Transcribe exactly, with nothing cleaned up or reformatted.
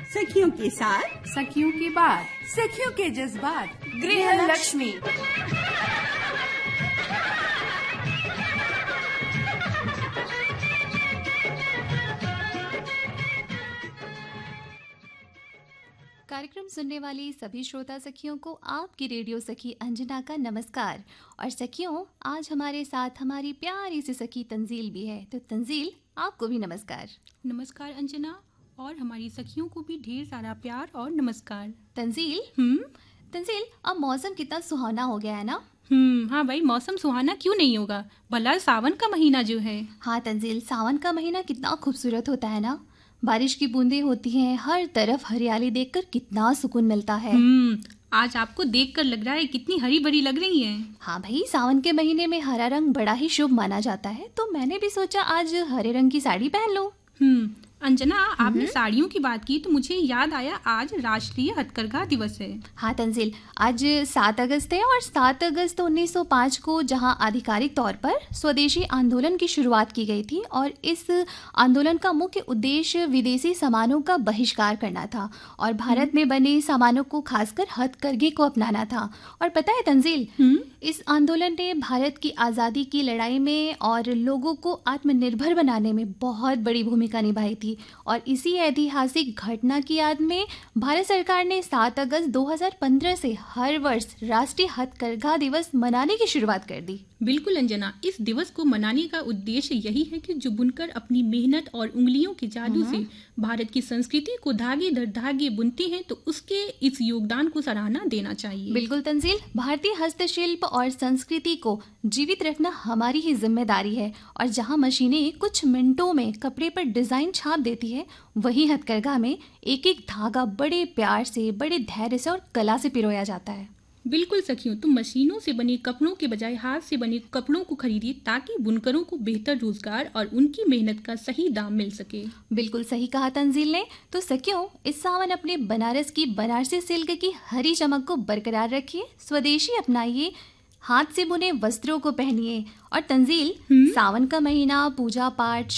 सखियों के साथ सखियों की बात, सखियों के जज्बात, गृह लक्ष्मी। कार्यक्रम सुनने वाली सभी श्रोता सखियों को आपकी रेडियो सखी अंजना का नमस्कार। और सखियों, आज हमारे साथ हमारी प्यारी सी सखी तंजील भी है। तो तंजील, आपको भी नमस्कार। नमस्कार अंजना, और हमारी सखियों को भी ढेर सारा प्यार और नमस्कार। तंजील हम्म तंजील अब मौसम कितना सुहाना हो गया है ना। हम्म हाँ भाई, मौसम सुहाना क्यों नहीं होगा, भला सावन का महीना जो है। हाँ तंजील, सावन का महीना कितना खूबसूरत होता है ना। बारिश की बूंदें होती हैं, हर तरफ हरियाली देखकर कितना सुकून मिलता है। हम्म आज आपको देखकर लग रहा है कितनी हरी भरी लग रही है। हाँ भाई, सावन के महीने में हरा रंग बड़ा ही शुभ माना जाता है, तो मैंने भी सोचा आज हरे रंग की साड़ी पहन लूं। हम्म अंजना, आपने साड़ियों की बात की तो मुझे याद आया आज राष्ट्रीय हथकरघा दिवस है। हाँ तंजील, आज सात अगस्त है और सात अगस्त उन्नीस सौ पाँच को जहाँ आधिकारिक तौर पर स्वदेशी आंदोलन की शुरुआत की गई थी, और इस आंदोलन का मुख्य उद्देश्य विदेशी सामानों का बहिष्कार करना था और भारत में बने सामानों को खासकर हथकरघे को अपनाना था। और पता है तंजील, इस आंदोलन ने भारत की आज़ादी की लड़ाई में और लोगों को आत्मनिर्भर बनाने में बहुत बड़ी भूमिका निभाई थी। और इसी ऐतिहासिक घटना की याद में भारत सरकार ने सात अगस्त दो हज़ार पंद्रह से हर वर्ष राष्ट्रीय हथकरघा दिवस मनाने की शुरुआत कर दी। बिल्कुल अंजना, इस दिवस को मनाने का उद्देश्य यही है कि जो बुनकर अपनी मेहनत और उंगलियों के जादू से भारत की संस्कृति को धागे दर धागे बुनते हैं, तो उसके इस योगदान को सराहना देना चाहिए। बिल्कुल तंजील, भारतीय हस्तशिल्प और संस्कृति को जीवित रखना हमारी ही जिम्मेदारी है। और जहां मशीनें कुछ मिनटों में कपड़े पर डिजाइन छाप देती है, वहीं हथकरघा में एक एक धागा बड़े प्यार से, बड़े धैर्य से और कला से पिरोया जाता है। बिल्कुल सखियों, तुम मशीनों से बने कपड़ों के बजाय हाथ से बने कपड़ों को खरीदिए, ताकि बुनकरों को बेहतर रोजगार और उनकी मेहनत का सही दाम मिल सके। बिल्कुल सही कहा तंजील ने। तो सखियों, इस सावन अपने बनारस की बनारसी सिल्क की हरी चमक को बरकरार रखिए, स्वदेशी अपनाइए, हाथ से बुने वस्त्रों को पहनिए। और तंजील, सावन का महीना पूजा पाठ,